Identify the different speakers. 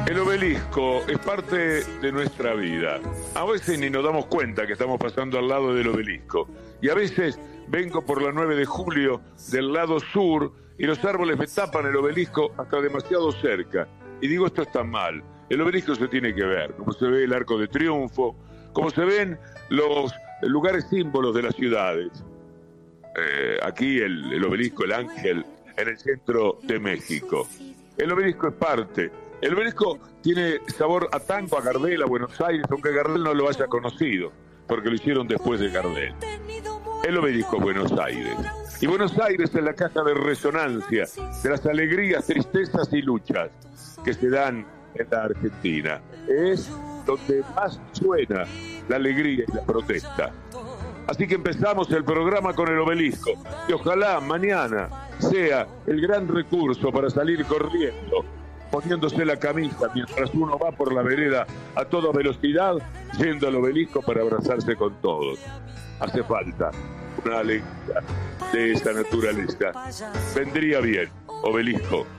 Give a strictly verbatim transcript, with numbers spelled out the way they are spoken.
Speaker 1: El obelisco es parte de nuestra vida. A veces ni nos damos cuenta que estamos pasando al lado del obelisco. Y a veces vengo por la nueve de julio del lado sur y los árboles me tapan el obelisco hasta demasiado cerca. Y digo, esto está mal. El obelisco se tiene que ver, como se ve el Arco de Triunfo, como se ven los lugares símbolos de las ciudades. Eh, aquí el, el obelisco, el Ángel, en el centro de México. El obelisco es parte. El obelisco tiene sabor a tango, a Gardel, a Buenos Aires, aunque Gardel no lo haya conocido, porque lo hicieron después de Gardel. El obelisco es Buenos Aires. Y Buenos Aires es la caja de resonancia de las alegrías, tristezas y luchas que se dan en la Argentina. Es donde más suena la alegría y la protesta. Así que empezamos el programa con el obelisco. Y ojalá mañana sea el gran recurso para salir corriendo, poniéndose la camisa mientras uno va por la vereda a toda velocidad, yendo al obelisco para abrazarse con todos. Hace falta una alegría de esa naturaleza. Vendría bien, obelisco.